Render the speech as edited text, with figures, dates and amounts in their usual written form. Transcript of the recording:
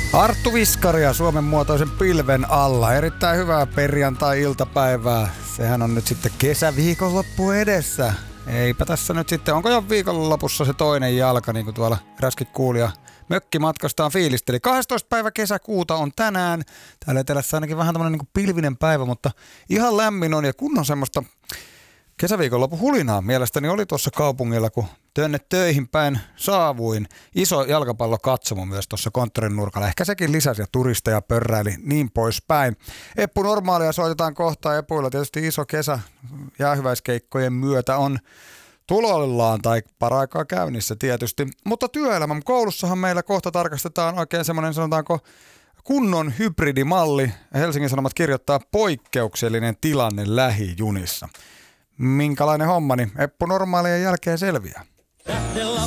Arttu Viskaria Suomen muotoisen pilven alla. Erittäin hyvää perjantai-iltapäivää. Sehän on nyt sitten kesäviikonloppu edessä. Eipä tässä nyt sitten, onko jo viikonlopussa se toinen jalka, niin kuin tuolla eräskin kuulija mökkimatkastaan fiilisteli. 12. päivä kesäkuuta on tänään. Täällä etelässä ainakin vähän tämmöinen niin kuin pilvinen päivä, mutta ihan lämmin on ja kunnon semmoista kesäviikonloppu hulinaa mielestäni oli tuossa kaupungilla, kun tänne töihin päin saavuin. Iso jalkapallokatsomo myös tuossa konttorin nurkalla. Ehkä sekin lisäsi ja turisteja pörräili niin poispäin. Eppu Normaalia soitetaan kohta. Epuilla tietysti iso kesä jäähyväiskeikkojen myötä on tulollaan tai paraikaa käynnissä tietysti. Mutta työelämän koulussahan meillä kohta tarkastetaan oikein semmoinen, sanotaanko, kunnon hybridimalli. Helsingin Sanomat kirjoittaa poikkeuksellinen tilanne lähijunissa. Minkälainen homma, niin Eppu Normaalien jälkeen selviää. Tähdellä